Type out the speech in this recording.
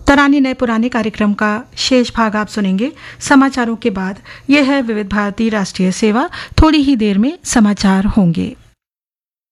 तरानी नए पुराने कार्यक्रम का शेष भाग आप सुनेंगे समाचारों के बाद। यह है विविध भारती राष्ट्रीय सेवा। थोड़ी ही देर में समाचार होंगे।